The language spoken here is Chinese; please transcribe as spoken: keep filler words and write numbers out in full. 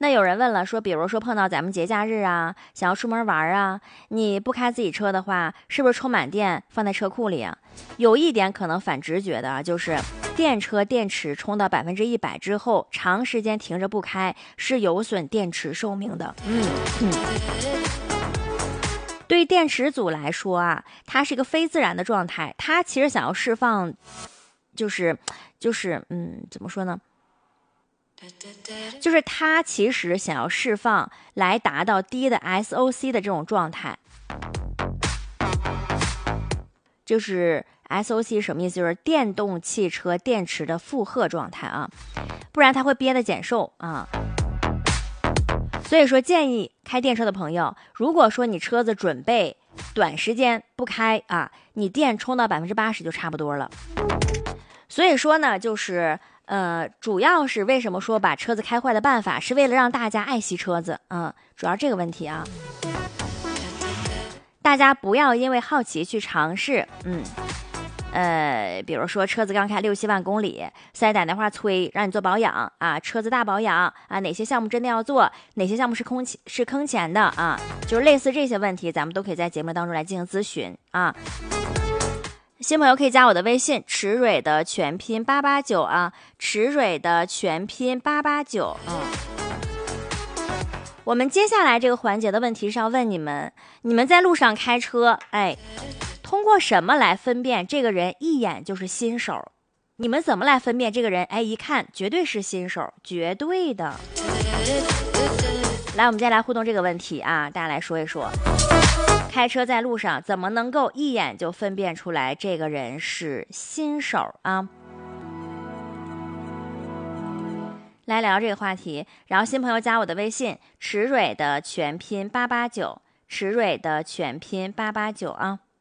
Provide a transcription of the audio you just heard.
那有人问了，说比如说碰到咱们节假日啊，想要出门玩啊，你不开自己车的话，是不是充满电放在车库里啊？有一点可能反直觉的啊，就是电车电池充到百分之一百之后，长时间停着不开是有损电池寿命的。嗯嗯。对电池组来说啊，它是一个非自然的状态，它其实想要释放，就是就是嗯，怎么说呢？就是它其实想要释放来达到低的 S O C 的这种状态，就是 S O C 什么意思？就是电动汽车电池的负荷状态啊，不然它会憋得减寿啊。所以说，建议开电车的朋友，如果说你车子准备短时间不开啊，你电充到百分之八十就差不多了。所以说呢，就是呃，主要是为什么说把车子开坏的办法，是为了让大家爱惜车子，嗯，主要这个问题啊，大家不要因为好奇去尝试，嗯。呃，比如说车子刚开六七万公里，现在打电话催让你做保养啊，车子大保养啊，哪些项目真的要做，哪些项目是空是坑钱的啊，就是类似这些问题，咱们都可以在节目当中来进行咨询啊。新朋友可以加我的微信，池蕊的全拼八八九啊，池蕊的全拼八八九。嗯，我们接下来这个环节的问题是要问你们，你们在路上开车，哎，通过什么来分辨这个人一眼就是新手？你们怎么来分辨这个人？哎，一看绝对是新手，绝对的。来，我们接下来互动这个问题啊，大家来说一说。开车在路上怎么能够一眼就分辨出来这个人是新手啊？来聊这个话题，然后新朋友加我的微信，池蕊的全拼八八九，池蕊的全拼八八九啊。